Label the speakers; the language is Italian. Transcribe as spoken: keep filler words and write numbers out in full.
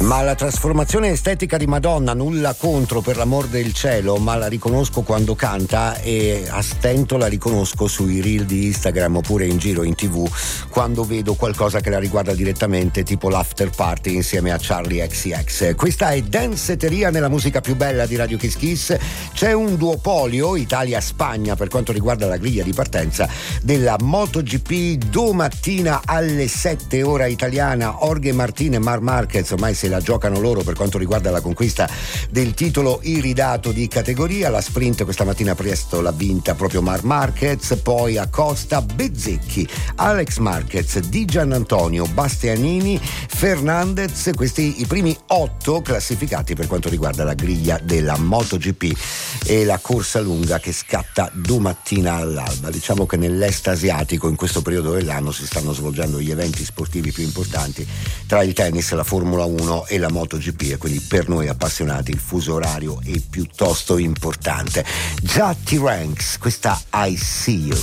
Speaker 1: Ma la trasformazione estetica di Madonna, nulla contro, per l'amor del cielo, ma la riconosco quando canta e a stento la riconosco sui reel di Instagram oppure in giro in tv quando vedo qualcosa che la riguarda direttamente, tipo l'after party insieme a Charlie X C X. Questa è danceteria nella musica più bella di Radio Kiss Kiss. C'è un duopolio Italia-Spagna per quanto riguarda la griglia di partenza della MotoGP domattina alle sette ora italiana. Jorge Martin e Marc Marquez ormai se la giocano loro per quanto riguarda la conquista del titolo iridato di categoria. La sprint questa mattina presto l'ha vinta proprio Marc Marquez, poi Acosta, Bezzecchi, Alex Marquez, Di Giannantonio, Bastianini, Fernandez, questi i primi otto classificati per quanto riguarda la griglia della MotoGP e la corsa lunga che scatta domattina all'alba. Diciamo che nell'est asiatico in questo periodo dell'anno si stanno svolgendo gli eventi sportivi più importanti, tra il tennis, la Formula uno e la MotoGP, e quindi per noi appassionati il fuso orario è piuttosto importante. Già T-Ranks, questa I See You.